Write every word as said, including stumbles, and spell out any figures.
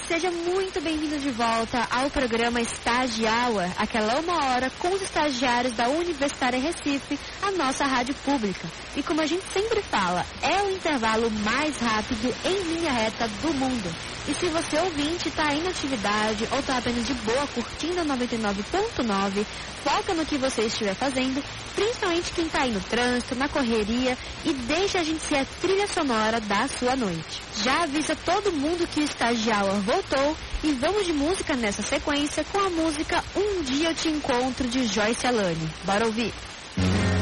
Seja muito bem-vindo de volta ao programa Estágio Hour, aquela uma hora com os estagiários da Universitária Recife, a nossa rádio pública. E como a gente sempre fala, é o intervalo mais rápido em linha reta do mundo. E se você ouvinte está aí na atividade ou está apenas de boa curtindo a noventa e nove ponto nove, foca no que você estiver fazendo, principalmente quem está aí no trânsito, na correria, e deixa a gente ser a trilha sonora da sua noite. Já avisa todo mundo que o Estágio Hour voltou e vamos de música nessa sequência com a música Um Dia Eu Te Encontro de Joyce Alane. Bora ouvir!